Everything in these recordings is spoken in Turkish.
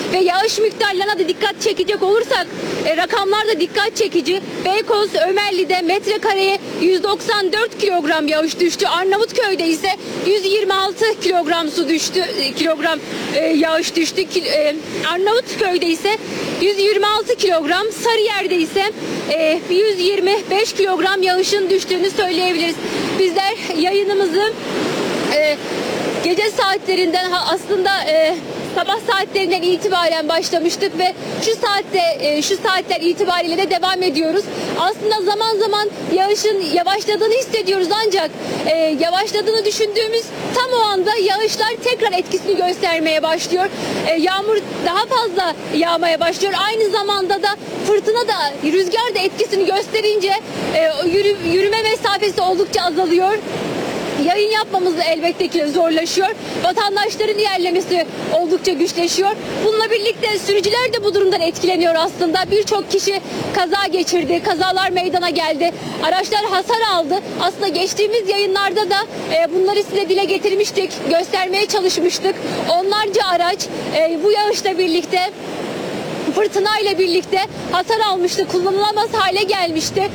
Ve yağış miktarlarına da dikkat çekecek olursak rakamlar da dikkat çekici. Beykoz Ömerli'de metrekareye 194 kilogram yağış düştü. Arnavutköy'de ise 126 kilogram yağış düştü. Arnavutköy'de ise 126 kilogram, Sarıyer'de ise 125 kilogram yağışın düştüğünü söyleyebiliriz. Bizler yayınımızı gece saatlerinden aslında sabah saatlerinden itibaren başlamıştık ve şu saatler itibariyle de devam ediyoruz. Aslında zaman zaman yağışın yavaşladığını hissediyoruz ancak yavaşladığını düşündüğümüz tam o anda yağışlar tekrar etkisini göstermeye başlıyor. Yağmur daha fazla yağmaya başlıyor. Aynı zamanda da fırtına da, rüzgar da etkisini gösterince yürüme mesafesi oldukça azalıyor. Yayın yapmamız da elbette ki zorlaşıyor. Vatandaşların ilerlemesi oldukça güçleşiyor. Bununla birlikte sürücüler de bu durumdan etkileniyor aslında. Birçok kişi kaza geçirdi, kazalar meydana geldi. Araçlar hasar aldı. Aslında geçtiğimiz yayınlarda da bunları size dile getirmiştik, göstermeye çalışmıştık. Onlarca araç bu yağışla birlikte, fırtınayla birlikte hasar almıştı, kullanılamaz hale gelmişti.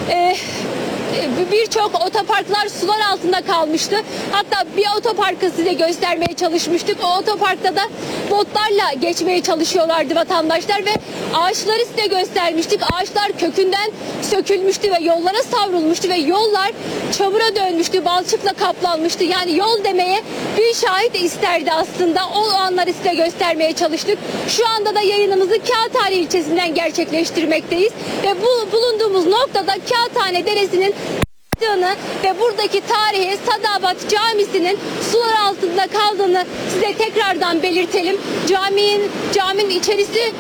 Birçok otoparklar sular altında kalmıştı. Hatta bir otoparkı size göstermeye çalışmıştık. O otoparkta da botlarla geçmeye çalışıyorlardı vatandaşlar ve ağaçları size göstermiştik. Ağaçlar kökünden sökülmüştü ve yollara savrulmuştu ve yollar çamura dönmüştü, balçıkla kaplanmıştı. Yani yol demeye bir şahit isterdi aslında. O anları size göstermeye çalıştık. Şu anda da yayınımızı Kağıthane ilçesinden gerçekleştirmekteyiz ve bu bulunduğumuz noktada Kağıthane Deresi'nin ve buradaki tarihi Sadabat Camisi'nin sular altında kaldığını size tekrardan belirtelim. Caminin içerisi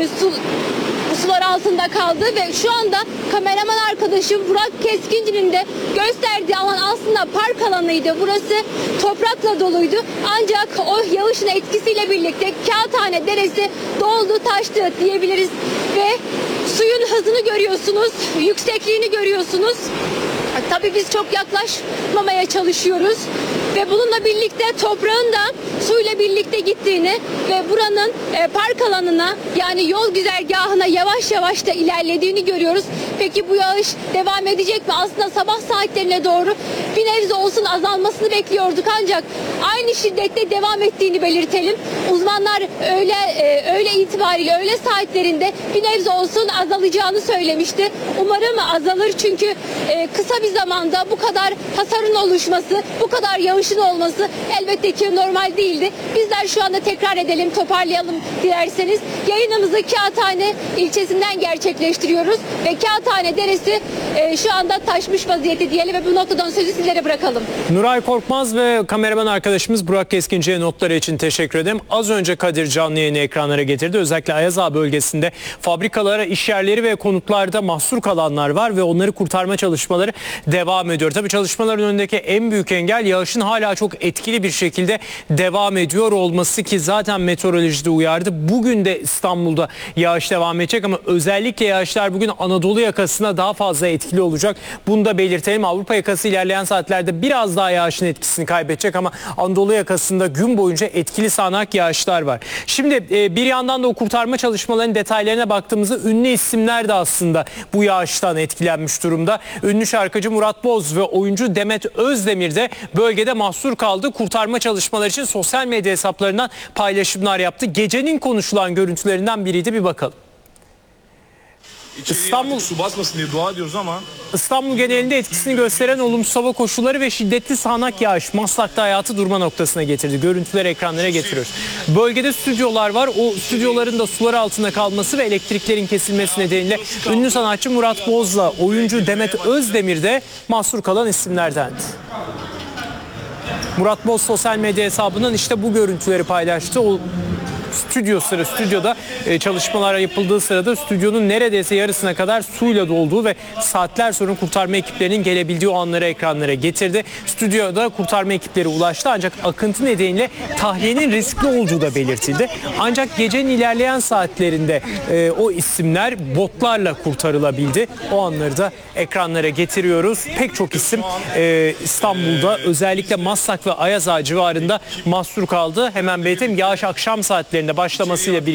sular altında kaldı ve şu anda kameraman arkadaşım Burak Keskinci'nin de gösterdiği alan aslında park alanıydı. Burası toprakla doluydu. Ancak o yağışın etkisiyle birlikte Kağıthane Deresi doldu, taştı diyebiliriz ve suyun hızını görüyorsunuz, yüksekliğini görüyorsunuz. Tabii biz çok yaklaşmamaya çalışıyoruz ve bununla birlikte toprağın da suyla birlikte gittiğini ve buranın park alanına, yani yol güzergahına yavaş yavaş da ilerlediğini görüyoruz. Peki bu yağış devam edecek mi? Aslında sabah saatlerine doğru bir nebze olsun azalmasını bekliyorduk ancak aynı şiddette devam ettiğini belirtelim. Uzmanlar öğle itibariyle öğle saatlerinde bir nebze olsun azalacağını söylemişti. Umarım azalır çünkü kısa bir zamanda bu kadar hasarın oluşması, bu kadar yağışın olması elbette ki normal değildi. Bizler şu anda tekrar edelim, toparlayalım dilerseniz. Yayınımızı Kağıthane ilçesinden gerçekleştiriyoruz ve Kağıthane Deresi şu anda taşmış vaziyette diyelim ve bu noktadan sözü sizlere bırakalım. Nuray Korkmaz ve kameraman arkadaşımız Burak Keskinci'ye notları için teşekkür ederim. Az önce Kadir canlı yayını ekranlara getirdi. Özellikle Ayaz Ağa bölgesinde fabrikalara, işyerleri ve konutlarda mahsur kalanlar var ve onları kurtarma çalışmaları devam ediyor. Tabii çalışmaların önündeki en büyük engel yağışın hala çok etkili bir şekilde devam ediyor olması ki zaten meteorolojide uyardı. Bugün de İstanbul'da yağış devam edecek ama özellikle yağışlar bugün Anadolu yakasına daha fazla etkili olacak. Bunu da belirtelim. Avrupa yakası ilerleyen saatlerde biraz daha yağışın etkisini kaybedecek ama Anadolu yakasında gün boyunca etkili sağanak yağışlar var. Şimdi bir yandan da o kurtarma çalışmalarının detaylarına baktığımızda ünlü isimler de aslında bu yağıştan etkilenmiş durumda. Ünlü şarkıcı Murat Boz ve oyuncu Demet Özdemir de bölgede mahsur kaldı. Kurtarma çalışmaları için sosyal medya hesaplarından paylaşımlar yaptı. Gecenin konuşulan görüntülerinden biriydi, bir bakalım. İstanbul su basmasın diye dua ediyoruz ama İstanbul genelinde etkisini gösteren olumsuz hava koşulları ve şiddetli sağanak yağış Maslak'ta hayatı durma noktasına getirdi. Görüntüleri ekranlara getiriyoruz. Bölgede stüdyolar var. O stüdyoların da sular altında kalması ve elektriklerin kesilmesi nedeniyle ünlü sanatçı Murat Boz'la oyuncu Demet Özdemir de mahsur kalan isimlerdendi. Murat Boz sosyal medya hesabından işte bu görüntüleri paylaştı. O stüdyoda çalışmalar yapıldığı sırada stüdyonun neredeyse yarısına kadar suyla dolduğu ve saatler sonra kurtarma ekiplerinin gelebildiği o anları ekranlara getirdi. Stüdyoda kurtarma ekipleri ulaştı ancak akıntı nedeniyle tahliyenin riskli olduğu da belirtildi. Ancak gecenin ilerleyen saatlerinde o isimler botlarla kurtarılabildi. O anları da ekranlara getiriyoruz. Pek çok isim İstanbul'da özellikle Maslak ve Ayaz Ağa civarında mahsur kaldı. Hemen belirtelim, yağış akşam saatlerinde başlamasıyla birlikte